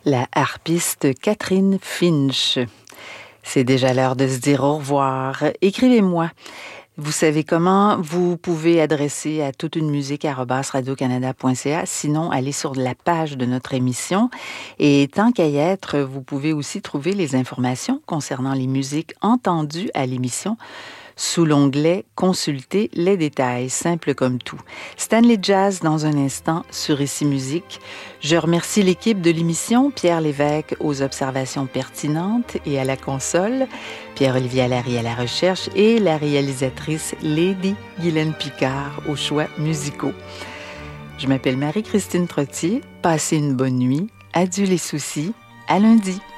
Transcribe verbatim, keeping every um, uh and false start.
la harpiste Catherine Finch. C'est déjà l'heure de se dire au revoir. Écrivez-moi. Vous savez comment, vous pouvez adresser à toute une musique arobase radio canada point c a. Sinon, allez sur la page de notre émission. Et tant qu'à y être, vous pouvez aussi trouver les informations concernant les musiques entendues à l'émission sous l'onglet « Consulter les détails », simple comme tout. Stanley Jazz dans un instant sur Ici Musique. Je remercie l'équipe de l'émission, Pierre Lévesque aux observations pertinentes et à la console, Pierre-Olivier Allary à la recherche et la réalisatrice Lady Guylaine Picard aux choix musicaux. Je m'appelle Marie-Christine Trottier. Passez une bonne nuit. Adieu les soucis. À lundi.